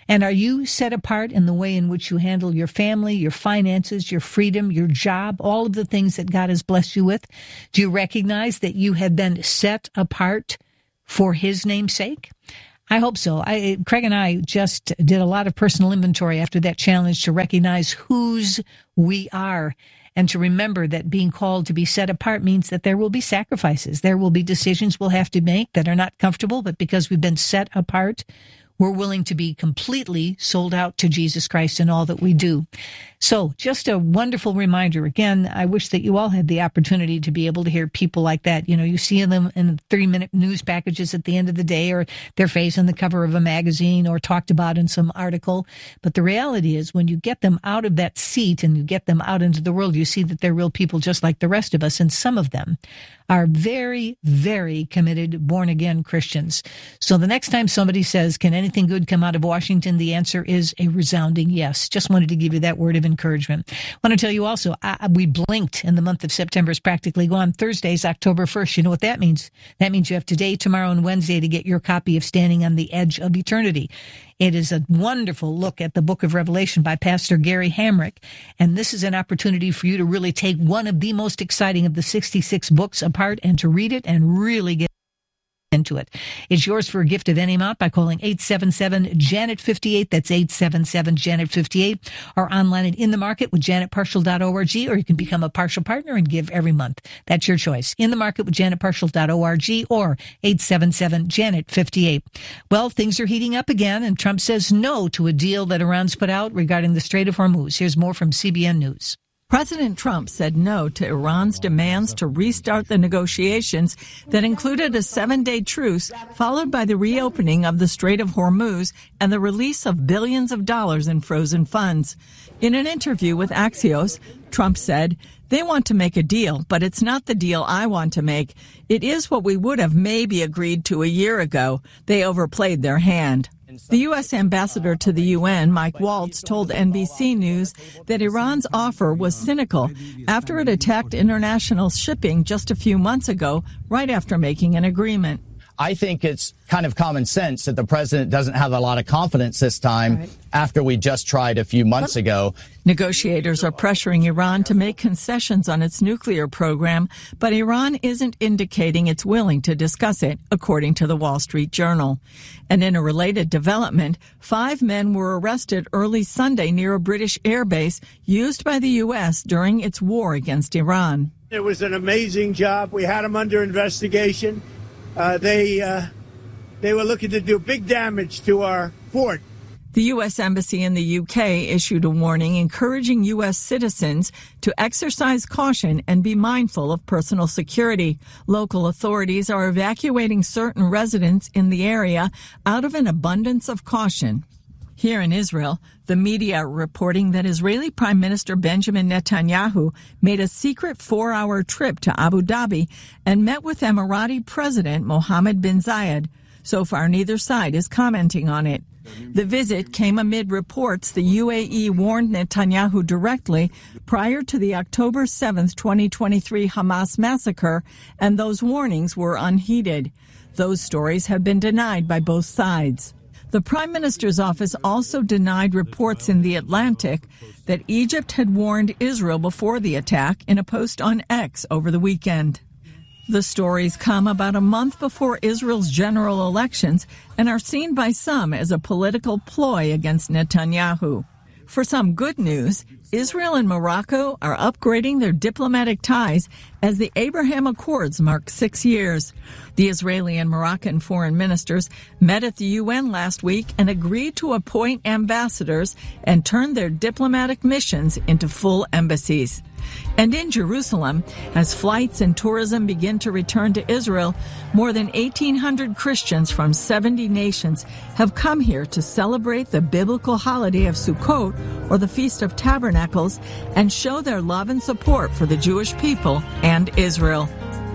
And are you set apart in the way in which you handle your family, your finances, your freedom, your job, all of the things that God has blessed you with? Do you recognize that you have been set apart for His name's sake? I hope so. I, Craig and I just did a lot of personal inventory after that challenge to recognize whose we are and to remember that being called to be set apart means that there will be sacrifices. There will be decisions we'll have to make that are not comfortable, but because we've been set apart, we're willing to be completely sold out to Jesus Christ in all that we do. So just a wonderful reminder. Again, I wish that you all had the opportunity to be able to hear people like that. You know, you see them in three-minute news packages at the end of the day, or their face on the cover of a magazine, or talked about in some article. But the reality is, when you get them out of that seat and you get them out into the world, you see that they're real people just like the rest of us. And some of them are very, very committed, born-again Christians. So the next time somebody says, can anything good come out of Washington? The answer is a resounding yes. Just wanted to give you that word of encouragement. I want to tell you also, I, we blinked, and the month of September is practically gone. Thursday's October first. You know what that means? That means you have today, tomorrow, and Wednesday to get your copy of Standing on the Edge of Eternity. It is a wonderful look at the book of Revelation by Pastor Gary Hamrick. And this is an opportunity for you to really take one of the most exciting of the sixty-six books apart and to read it and really get into it. It's yours for a gift of any amount by calling eight seven seven, Janet fifty-eight. That's eight seven seven, Janet fifty-eight. Or online at In the Market with janet partial dot org, or you can become a partial partner and give every month. That's your choice. In the Market with janet partial dot org or eight seven seven, Janet fifty-eight. Well, things are heating up again, and Trump says no to a deal that Iran's put out regarding the Strait of Hormuz. Here's more from C B N News. President Trump said no to Iran's demands to restart the negotiations that included a seven-day truce, followed by the reopening of the Strait of Hormuz and the release of billions of dollars in frozen funds. In an interview with Axios, Trump said, "They want to make a deal, but it's not the deal I want to make. It is what we would have maybe agreed to a year ago. They overplayed their hand." The U S ambassador to the U N, Mike Waltz, told N B C News that Iran's offer was cynical after it attacked international shipping just a few months ago, right after making an agreement. I think it's kind of common sense that the president doesn't have a lot of confidence this time right. after we just tried a few months ago. Negotiators are pressuring Iran to make concessions on its nuclear program, but Iran isn't indicating it's willing to discuss it, according to the Wall Street Journal. And in a related development, five men were arrested early Sunday near a British airbase used by the U S during its war against Iran. It was an amazing job. We had them under investigation. Uh, they uh, they were looking to do big damage to our fort. The U S Embassy in the U K issued a warning encouraging U S citizens to exercise caution and be mindful of personal security. Local authorities are evacuating certain residents in the area out of an abundance of caution. Here in Israel, the media are reporting that Israeli Prime Minister Benjamin Netanyahu made a secret four-hour trip to Abu Dhabi and met with Emirati President Mohammed bin Zayed. So far, neither side is commenting on it. The visit came amid reports the U A E warned Netanyahu directly prior to the October seventh, twenty twenty-three Hamas massacre, and those warnings were unheeded. Those stories have been denied by both sides. The Prime Minister's office also denied reports in The Atlantic that Egypt had warned Israel before the attack in a post on X over the weekend. The stories come about a month before Israel's general elections and are seen by some as a political ploy against Netanyahu. For some good news, Israel and Morocco are upgrading their diplomatic ties as the Abraham Accords mark six years. The Israeli and Moroccan foreign ministers met at the U N last week and agreed to appoint ambassadors and turn their diplomatic missions into full embassies. And in Jerusalem, as flights and tourism begin to return to Israel, more than eighteen hundred Christians from seventy nations have come here to celebrate the biblical holiday of Sukkot, or the Feast of Tabernacles, and show their love and support for the Jewish people and Israel.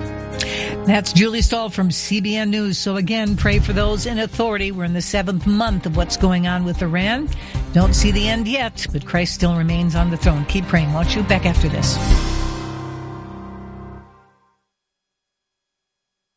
That's Julie Stahl from C B N News. So again, pray for those in authority. We're in the seventh month of what's going on with Iran. Don't see the end yet, but Christ still remains on the throne. Keep praying, won't you? Back after this.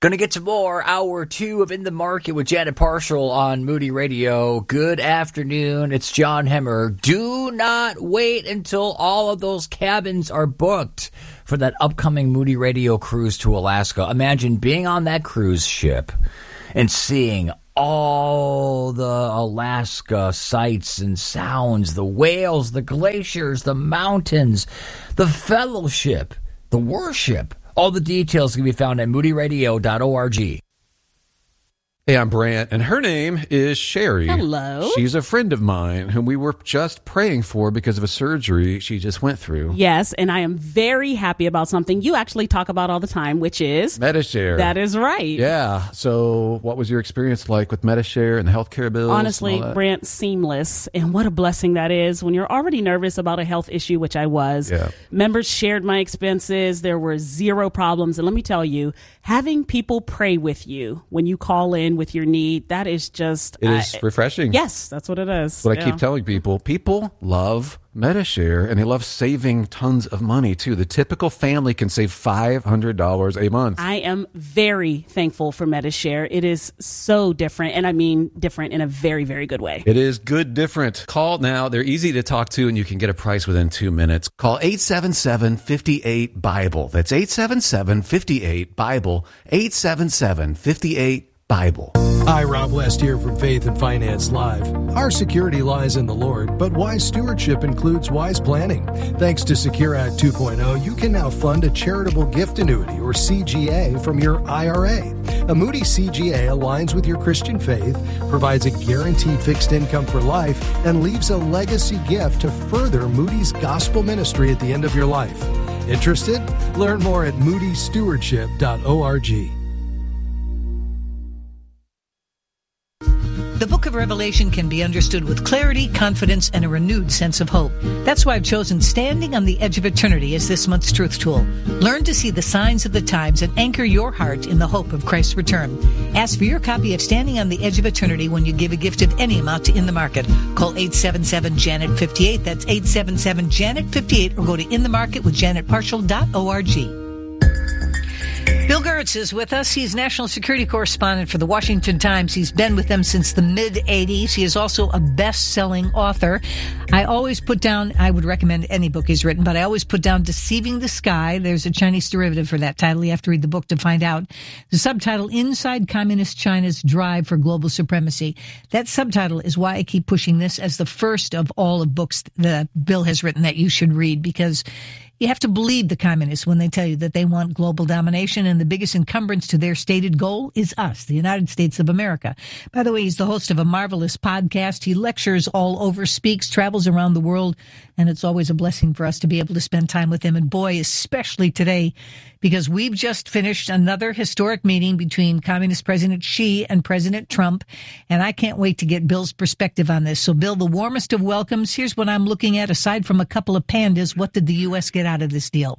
Going to get to more hour two of In the Market with Janet Parshall on Moody Radio. Good afternoon. It's John Hemmer. Do not wait until all of those cabins are booked for that upcoming Moody Radio cruise to Alaska. Imagine being on that cruise ship and seeing all the Alaska sights and sounds, the whales, the glaciers, the mountains, the fellowship, the worship. All the details can be found at moody radio dot org. Hey, I'm Brant, and her name is Sherry. Hello. She's a friend of mine whom we were just praying for because of a surgery she just went through. Yes, and I am very happy about something you actually talk about all the time, which is Medi-Share. That is right. Yeah. So what was your experience like with Medi-Share and the healthcare bills? Honestly, Brant, seamless. And what a blessing that is when you're already nervous about a health issue, which I was. Yeah. Members shared my expenses. There were zero problems. And let me tell you, having people pray with you when you call in with your need, that is just It is I, refreshing. Yes, that's what it is. What yeah. I keep telling people, people love Medi-Share, and they love saving tons of money, too. The typical family can save five hundred dollars a month. I am very thankful for Medi-Share. It is so different, and I mean different in a very, very good way. It is good different. Call now. They're easy to talk to, and you can get a price within two minutes. Call eight seven seven, five eight, Bible. That's eight seven seven, five eight, Bible. eight seven seven, five eight, Bible. Hi, Rob West here from Faith and Finance Live. Our security lies in the Lord, but wise stewardship includes wise planning. Thanks to Secure Act two point oh, you can now fund a charitable gift annuity, or C G A, from your I R A. A Moody C G A aligns with your Christian faith, provides a guaranteed fixed income for life, and leaves a legacy gift to further Moody's gospel ministry at the end of your life. Interested? Learn more at moody stewardship dot org. The book of Revelation can be understood with clarity, confidence, and a renewed sense of hope. That's why I've chosen Standing on the Edge of Eternity as this month's truth tool. Learn to see the signs of the times and anchor your heart in the hope of Christ's return. Ask for your copy of Standing on the Edge of Eternity when you give a gift of any amount to In the Market. Call eight seven seven, Janet fifty-eight. That's eight seven seven, Janet fifty-eight, or go to in the market with janet parshall dot org. Bill Gertz is with us. He's national security correspondent for the Washington Times. He's been with them since the mid-eighties. He is also a best-selling author. I always put down, I would recommend any book he's written, but I always put down Deceiving the Sky. There's a Chinese derivative for that title. You have to read the book to find out. The subtitle, Inside Communist China's Drive for Global Supremacy. That subtitle is why I keep pushing this as the first of all of books that Bill has written that you should read, because you have to believe the communists when they tell you that they want global domination, and the biggest encumbrance to their stated goal is us, the United States of America. By the way, he's the host of a marvelous podcast. He lectures all over, speaks, travels around the world, and it's always a blessing for us to be able to spend time with him. And boy, especially today, because we've just finished another historic meeting between Communist President Xi and President Trump, and I can't wait to get Bill's perspective on this. So, Bill, the warmest of welcomes. Here's what I'm looking at. Aside from a couple of pandas, what did the U S get out of this deal?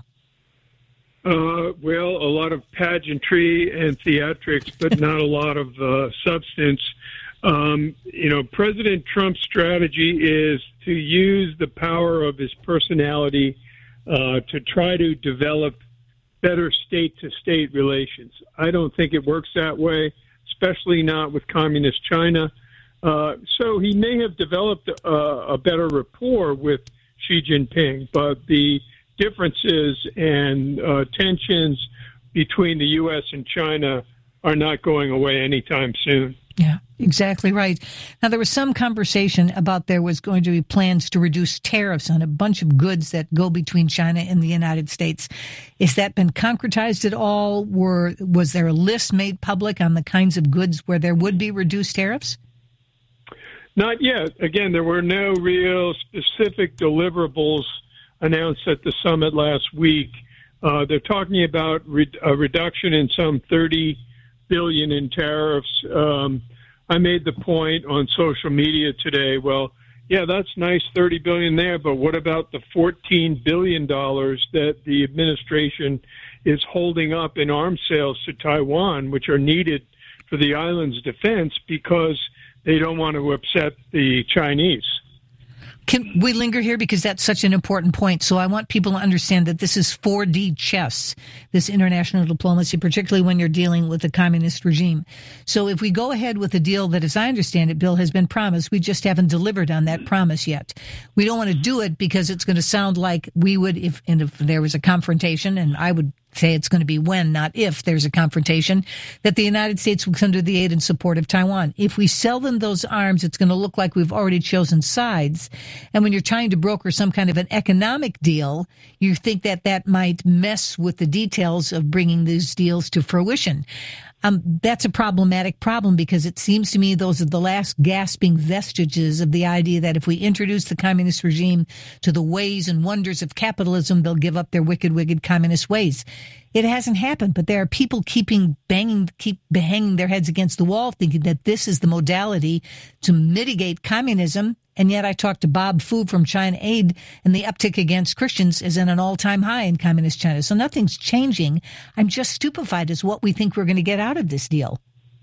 Uh, well, a lot of pageantry and theatrics, but not a lot of uh, substance. Um, you know, President Trump's strategy is to use the power of his personality uh, to try to develop better state-to-state relations. I don't think it works that way, especially not with communist China. Uh, so he may have developed a, a better rapport with Xi Jinping, but the differences and uh, tensions between the U S and China are not going away anytime soon. Yeah, exactly right. Now, there was some conversation about there was going to be plans to reduce tariffs on a bunch of goods that go between China and the United States. Has that been concretized at all? Were, was there a list made public on the kinds of goods where there would be reduced tariffs? Not yet. Again, there were no real specific deliverables announced at the summit last week. Uh, they're talking about re- a reduction in some thirty billion dollars in tariffs. Um, I made the point on social media today, well, yeah, that's nice, thirty billion dollars there, but what about the fourteen billion dollars that the administration is holding up in arms sales to Taiwan, which are needed for the island's defense because they don't want to upset the Chinese? Can we linger here because that's such an important point? So I want people to understand that this is four D chess, this international diplomacy, particularly when you're dealing with a communist regime. So if we go ahead with a deal that, as I understand it, Bill, has been promised, we just haven't delivered on that promise yet. We don't want to do it because it's going to sound like we would if, and if there was a confrontation, and I would say it's going to be when, not if, there's a confrontation, that the United States will come to the aid and support of Taiwan. If we sell them those arms, it's going to look like we've already chosen sides. And when you're trying to broker some kind of an economic deal, you think that that might mess with the details of bringing these deals to fruition. Um, that's a problematic problem because it seems to me those are the last gasping vestiges of the idea that if we introduce the communist regime to the ways and wonders of capitalism, they'll give up their wicked, wicked communist ways. It hasn't happened, but there are people keeping banging, keep hanging their heads against the wall, thinking that this is the modality to mitigate communism. And yet I talked to Bob Fu from China Aid, and the uptick against Christians is at an all-time high in communist China. So nothing's changing. I'm just stupefied as what we think we're going to get out of this deal.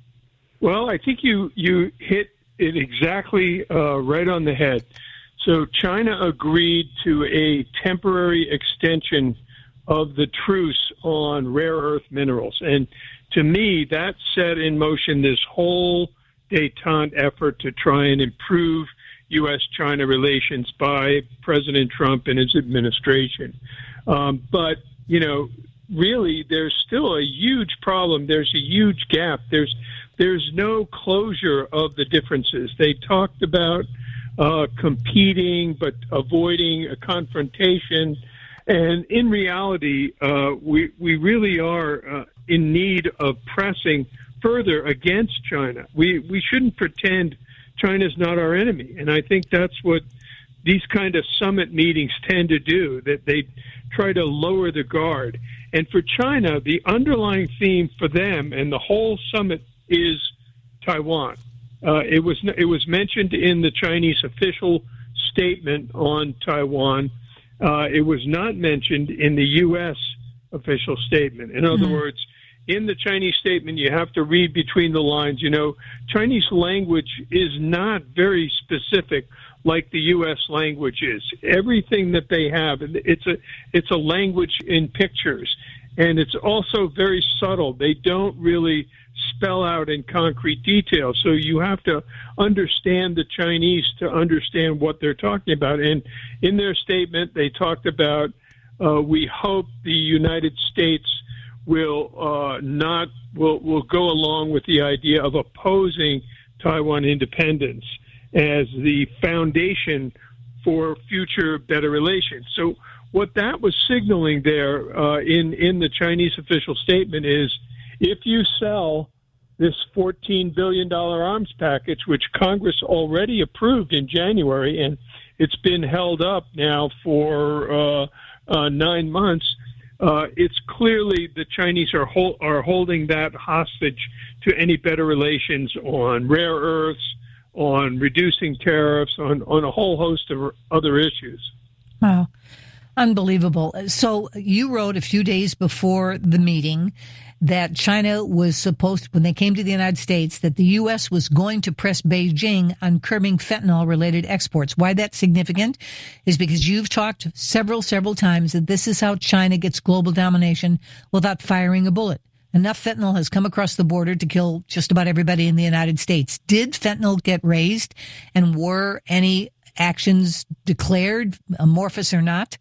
Well, I think you, you hit it exactly uh, right on the head. So China agreed to a temporary extension of the truce on rare earth minerals. And to me, that set in motion this whole détente effort to try and improve U S China relations by President Trump and his administration. Um, but, you know, really, there's still a huge problem. There's a huge gap. There's there's no closure of the differences. They talked about uh, competing but avoiding a confrontation. And in reality, uh, we, we really are uh, in need of pressing further against China. We, we shouldn't pretend China's not our enemy. And I think that's what these kind of summit meetings tend to do, that they try to lower the guard. And for China, the underlying theme for them and the whole summit is Taiwan. Uh, it was it was mentioned in the Chinese official statement on Taiwan. Uh, it was not mentioned in the U S official statement. In other mm-hmm. words, in the Chinese statement, you have to read between the lines. You know, Chinese language is not very specific like the U S language is. Everything that they have, it's a it's a language in pictures, and it's also very subtle. They don't really spell out in concrete detail. So you have to understand the Chinese to understand what they're talking about. And in their statement, they talked about, uh, we hope the United States will uh, not will will go along with the idea of opposing Taiwan independence as the foundation for future better relations. So what that was signaling there uh, in in the Chinese official statement is, if you sell this fourteen billion dollars arms package, which Congress already approved in January, and it's been held up now for uh, uh, nine months, Uh, it's clearly the Chinese are hol- are holding that hostage to any better relations on rare earths, on reducing tariffs, on, on a whole host of other issues. Wow. Unbelievable. So you wrote a few days before the meeting that China was supposed, when they came to the United States, that the U S was going to press Beijing on curbing fentanyl-related exports. Why that's significant is because you've talked several, several times that this is how China gets global domination without firing a bullet. Enough fentanyl has come across the border to kill just about everybody in the United States. Did fentanyl get raised, and were any actions declared, amorphous or not?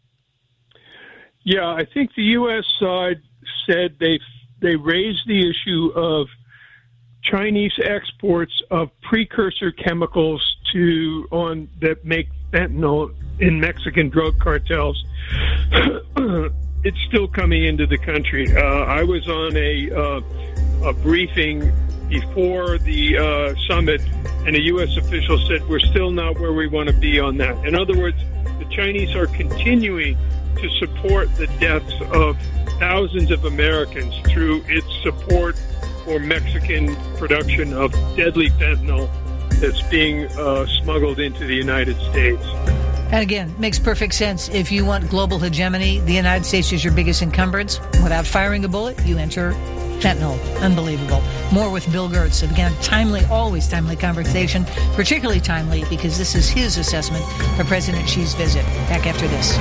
Yeah, I think the U S side said they they raised the issue of Chinese exports of precursor chemicals to on that make fentanyl in Mexican drug cartels. It's still coming into the country. Uh, I was on a uh, a briefing before the uh, summit, and a U S official said we're still not where we want to be on that. In other words, the Chinese are continuing to support the deaths of thousands of Americans through its support for Mexican production of deadly fentanyl that's being uh, smuggled into the United States. And again, makes perfect sense. If you want global hegemony, the United States is your biggest encumbrance. Without firing a bullet, you enter fentanyl. Unbelievable. More with Bill Gertz. Again, timely, always timely conversation, particularly timely because this is his assessment for President Xi's visit. Back after this.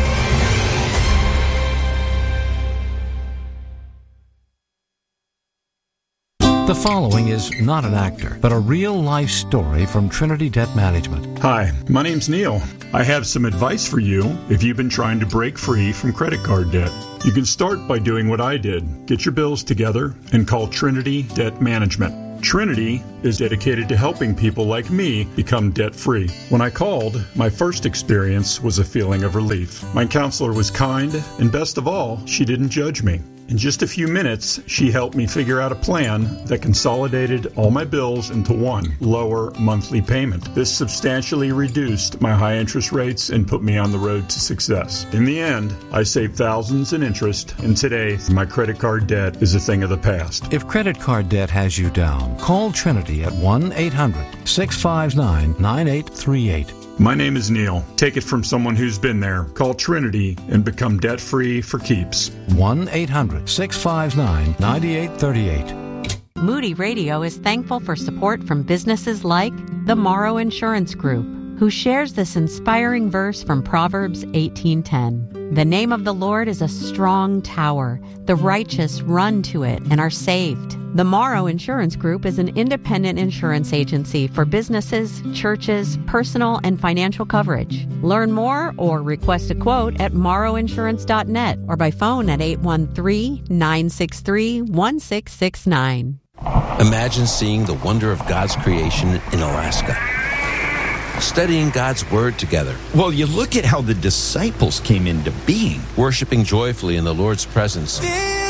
The following is not an actor, but a real-life story from Trinity Debt Management. Hi, my name's Neil. I have some advice for you if you've been trying to break free from credit card debt. You can start by doing what I did. Get your bills together and call Trinity Debt Management. Trinity is dedicated to helping people like me become debt-free. When I called, my first experience was a feeling of relief. My counselor was kind, and best of all, she didn't judge me. In just a few minutes, she helped me figure out a plan that consolidated all my bills into one lower monthly payment. This substantially reduced my high interest rates and put me on the road to success. In the end, I saved thousands in interest, and today, my credit card debt is a thing of the past. If credit card debt has you down, call Trinity at one eight hundred six five nine nine eight three eight. My name is Neil. Take it from someone who's been there. Call Trinity and become debt-free for keeps. one eight hundred six five nine nine eight three eight. Moody Radio is thankful for support from businesses like the Morrow Insurance Group, who shares this inspiring verse from Proverbs eighteen ten. The name of the Lord is a strong tower. The righteous run to it and are saved. The Morrow Insurance Group is an independent insurance agency for businesses, churches, personal and financial coverage. Learn more or request a quote at morrow insurance dot net or by phone at eight one three nine six three one six six nine. Imagine seeing the wonder of God's creation in Alaska. Studying God's Word together. Well, you look at how the disciples came into being. Worshiping joyfully in the Lord's presence.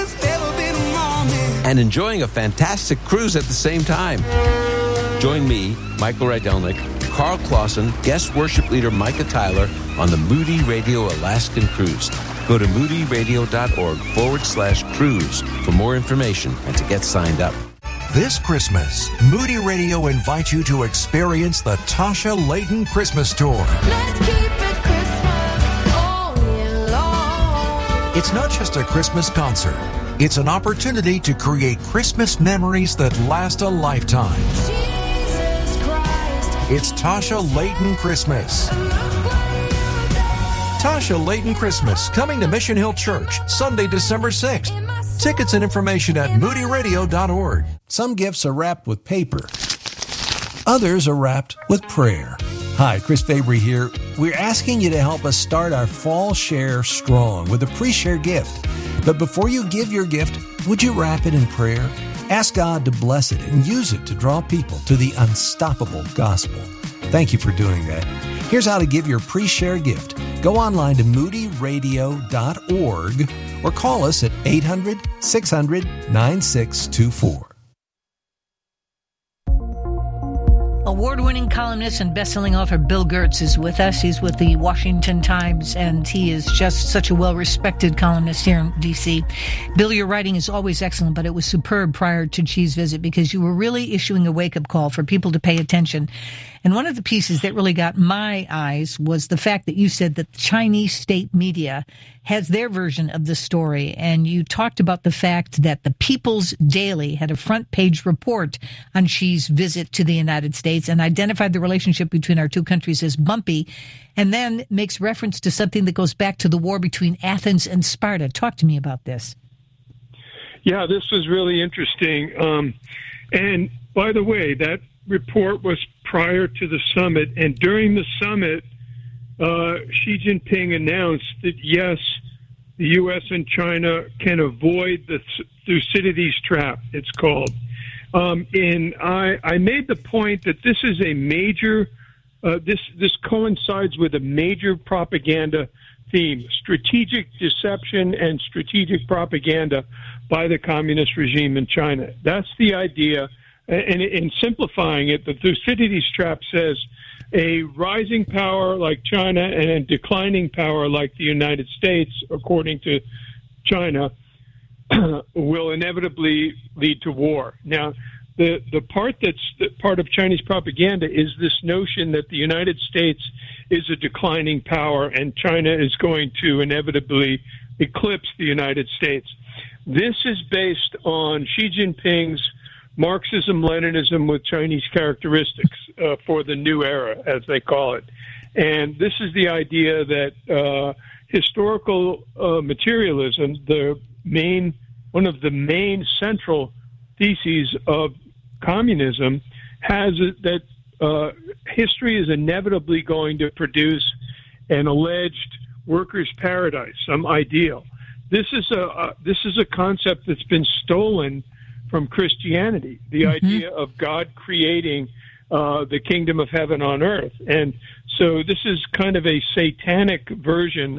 And enjoying a fantastic cruise at the same time. Join me, Michael Rydelnik, Carl Clausen, guest worship leader Micah Tyler on the Moody Radio Alaskan Cruise. Go to moody radio dot org forward slash cruise for more information and to get signed up. This Christmas, Moody Radio invites you to experience the Tasha Layton Christmas Tour. Let's keep it Christmas all year long. It's not just a Christmas concert. It's an opportunity to create Christmas memories that last a lifetime. Jesus Christ. It's Tasha Layton Christmas. Tasha Layton Christmas, coming to Mission Hill Church, Sunday, December sixth. Tickets and information at moody radio dot org. Some gifts are wrapped with paper. Others are wrapped with prayer. Hi, Chris Fabry here. We're asking you to help us start our fall share strong with a pre-share gift. But before you give your gift, would you wrap it in prayer? Ask God to bless it and use it to draw people to the unstoppable gospel. Thank you for doing that. Here's how to give your pre-share gift. Go online to moody radio dot org or call us at eight hundred six hundred nine six two four. Award-winning columnist and best-selling author Bill Gertz is with us. He's with the Washington Times, and he is just such a well-respected columnist here in D C. Bill, your writing is always excellent, but it was superb prior to Xi's visit because you were really issuing a wake-up call for people to pay attention. And one of the pieces that really got my eyes was the fact that you said that the Chinese state media has their version of the story. And you talked about the fact that the People's Daily had a front page report on Xi's visit to the United States and identified the relationship between our two countries as bumpy, and then makes reference to something that goes back to the war between Athens and Sparta. Talk to me about this. Yeah, this was really interesting. Um, and by the way, that report was prior to the summit, and during the summit, uh, Xi Jinping announced that yes, the U S and China can avoid the Thucydides trap, it's called. Um, and I, I made the point that this is a major, uh, this this coincides with a major propaganda theme: strategic deception and strategic propaganda by the communist regime in China. That's the idea. And in simplifying it, the Thucydides trap says a rising power like China and a declining power like the United States, according to China, will inevitably lead to war. Now, the, the part that's the part of Chinese propaganda is this notion that the United States is a declining power and China is going to inevitably eclipse the United States. This is based on Xi Jinping's Marxism-Leninism with Chinese characteristics uh, for the new era, as they call it. And this is the idea that uh, historical uh, materialism, the main, one of the main central theses of communism, has it that uh, history is inevitably going to produce an alleged workers' paradise, some ideal. This is a uh, this is a concept that's been stolen from Christianity, the mm-hmm. idea of God creating uh, the kingdom of heaven on earth. And so this is kind of a satanic version